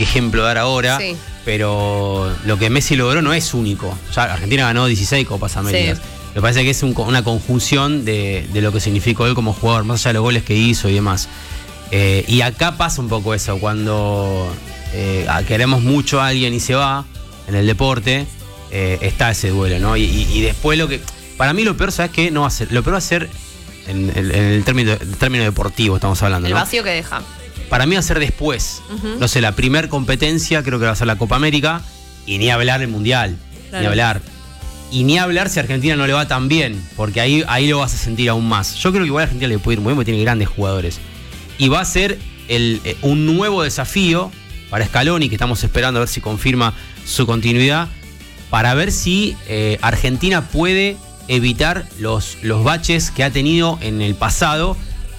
qué ejemplo dar ahora, Sí. pero lo que Messi logró no es único. Ya Argentina ganó 16 Copas Américas. Sí. Me parece que es una conjunción de lo que significó él como jugador, más allá de los goles que hizo y demás. Y acá pasa un poco eso, cuando queremos mucho a alguien y se va en el deporte, está ese duelo, ¿no? Y después para mí lo peor, ¿sabes qué? No va a ser. Lo peor va a ser en el término deportivo, estamos hablando, El ¿no? vacío que deja. Para mí va a ser después. No sé, la primer competencia creo que va a ser la Copa América y ni hablar el Mundial. Claro. Ni hablar. Y ni hablar si a Argentina no le va tan bien, porque ahí lo vas a sentir aún más. Yo creo que igual a Argentina le puede ir muy bien porque tiene grandes jugadores. Y va a ser un nuevo desafío para Scaloni, que estamos esperando a ver si confirma su continuidad, para ver si Argentina puede evitar los baches que ha tenido en el pasado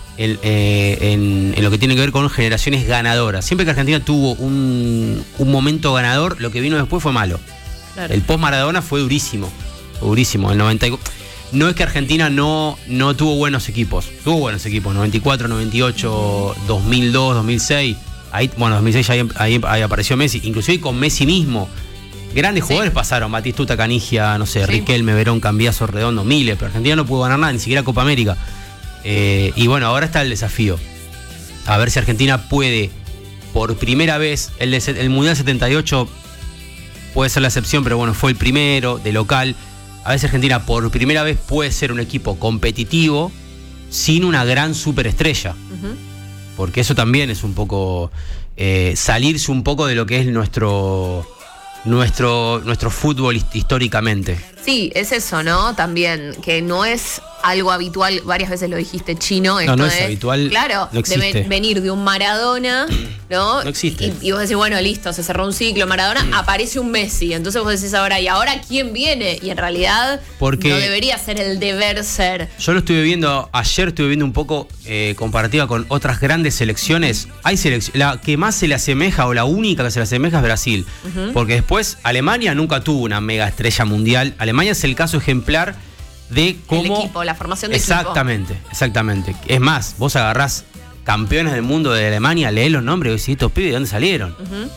en lo que tiene que ver con generaciones ganadoras. Siempre que Argentina tuvo un momento ganador, lo que vino después fue malo. Claro. El post-Maradona fue durísimo. El 90. No es que Argentina no tuvo buenos equipos. Tuvo buenos equipos. 94, 98, 2002, 2006. Ahí, bueno, 2006 ahí apareció Messi. Inclusive con Messi mismo. Grandes jugadores pasaron. Batistuta, Canigia, no sé, Riquelme, Verón, Cambiaso, Redondo, miles. Pero Argentina no pudo ganar nada, ni siquiera Copa América. Y bueno, ahora está el desafío. A ver si Argentina puede, por primera vez, el Mundial 78 puede ser la excepción, pero bueno, fue el primero de local. A ver si Argentina por primera vez puede ser un equipo competitivo sin una gran superestrella. Porque eso también es un poco salirse un poco de lo que es nuestro fútbol históricamente. Sí, es eso, ¿no? También, que no es algo habitual, varias veces lo dijiste, Chino. Esto no es habitual. Claro, no existe. de venir de un Maradona, ¿no? No existe. Y vos decís, bueno, listo, se cerró un ciclo, Maradona, aparece un Messi. Entonces vos decís ahora, ¿y ahora quién viene? Y en realidad Porque no debería ser el deber ser. Yo lo estuve viendo, ayer estuve viendo un poco comparativa con otras grandes selecciones. Hay la que más se le asemeja, o la única que se le asemeja, es Brasil. Porque después Alemania nunca tuvo una mega estrella mundial. Alemania es el caso ejemplar de cómo... El equipo, la formación de exactamente, equipo. Exactamente. Es más, vos agarrás campeones del mundo de Alemania, leés los nombres y decís, estos pibes, ¿de dónde salieron?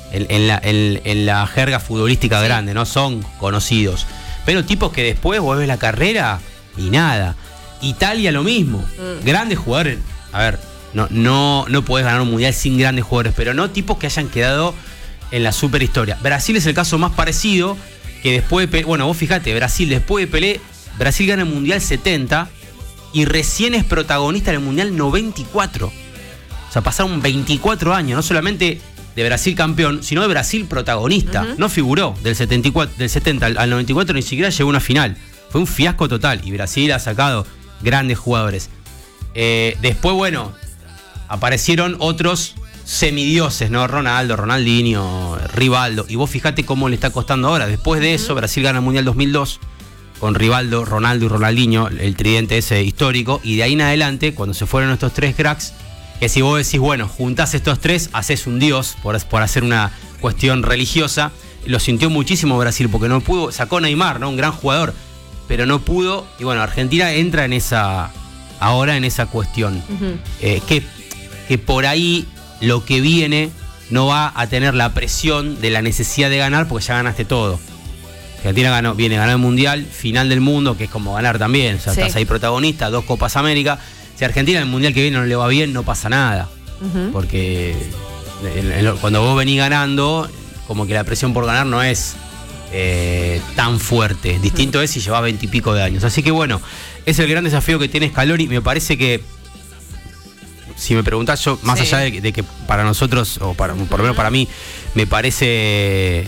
En la jerga futbolística grande, ¿no? Son conocidos. Pero tipos que después vos ves la carrera y nada. Italia lo mismo. Grandes jugadores. A ver, no podés ganar un mundial sin grandes jugadores, pero no tipos que hayan quedado en la superhistoria. Brasil es el caso más parecido, que después de bueno, vos fijate, Brasil después de Pelé, Brasil gana el Mundial 70 y recién es protagonista del Mundial 94. O sea, pasaron 24 años, no solamente de Brasil campeón, sino de Brasil protagonista. No figuró del 70 al 94, ni siquiera llegó a una final. Fue un fiasco total y Brasil ha sacado grandes jugadores. Después, bueno, aparecieron otros semidioses, ¿no? Ronaldo, Ronaldinho, Rivaldo. Y vos fijate cómo le está costando ahora. Después de eso, Brasil gana el Mundial 2002 con Rivaldo, Ronaldo y Ronaldinho, el tridente ese histórico. Y de ahí en adelante, cuando se fueron estos tres cracks, que si vos decís, bueno, juntás estos tres, haces un dios, por hacer una cuestión religiosa. Lo sintió muchísimo Brasil, porque no pudo. Sacó a Neymar, ¿no? Un gran jugador, pero no pudo. Y bueno, Argentina entra ahora en esa cuestión. Que por ahí lo que viene no va a tener la presión de la necesidad de ganar, porque ya ganaste todo. Argentina viene a ganar el Mundial, final del mundo, que es como ganar también. O sea, estás ahí protagonista, 2 Copas América. Si a Argentina el Mundial que viene no le va bien, no pasa nada. Porque cuando vos venís ganando, como que la presión por ganar no es tan fuerte. Distinto es si llevas 20 y pico de años. Así que bueno, es el gran desafío que tiene Scaloni. Me parece que, si me preguntás, yo, más allá de que para nosotros, o por lo menos para mí, me parece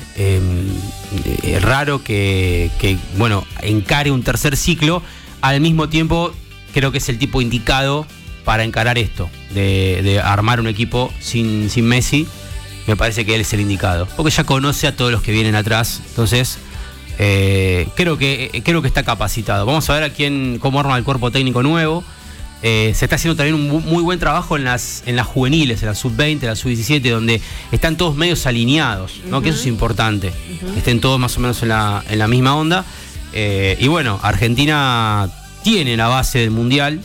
raro que, bueno, encare un tercer ciclo, al mismo tiempo creo que es el tipo indicado para encarar esto, de armar un equipo sin Messi. Me parece que él es el indicado, porque ya conoce a todos los que vienen atrás. Entonces, creo que está capacitado. Vamos a ver cómo arma el cuerpo técnico nuevo. Se está haciendo también un muy buen trabajo en las juveniles, en la sub-20, en la sub-17, donde están todos medios alineados, ¿no? Que eso es importante, que estén todos más o menos en la misma onda. Y bueno, Argentina tiene la base del Mundial,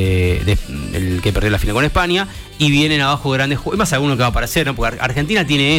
el que perdió la final con España, y vienen abajo grandes jugadores, más alguno que va a aparecer, ¿no? Porque Argentina tiene